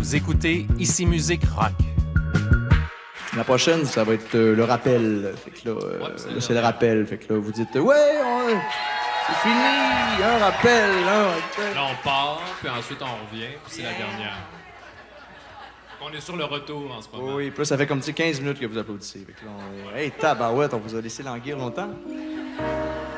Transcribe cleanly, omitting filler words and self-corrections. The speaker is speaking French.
Vous écoutez Ici Musique Rock. La prochaine, ça va être le rappel. Fait que là, c'est le rappel. Fait que là, vous dites c'est fini, un rappel. Là, on part, puis ensuite on revient, puis c'est la dernière. On est sur le retour en ce moment. Oui, puis là, ça fait comme 15 minutes que vous applaudissez. Fait que là, hey, tabarouette, on vous a laissé languir longtemps.